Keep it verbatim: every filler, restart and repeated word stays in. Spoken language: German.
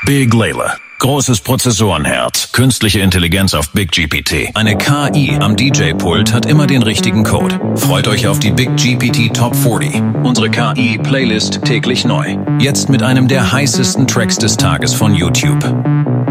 Big Layla. Großes Prozessorenherz, künstliche Intelligenz auf Big G P T. Eine K I am D J-Pult hat immer den richtigen Code. Freut euch auf die Big G P T Top vierzig. Unsere K I-Playlist täglich neu. Jetzt mit einem der heißesten Tracks des Tages von YouTube.